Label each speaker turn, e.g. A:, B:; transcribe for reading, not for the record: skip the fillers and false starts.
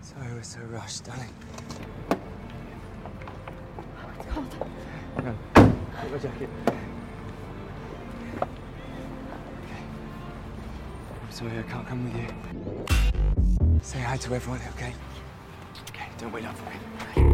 A: Sorry we're so rushed, darling.
B: Oh, it's cold.
A: No, get my jacket. Okay. I'm sorry I can't come with you. Say hi to everyone, okay? Okay, don't wait up for me.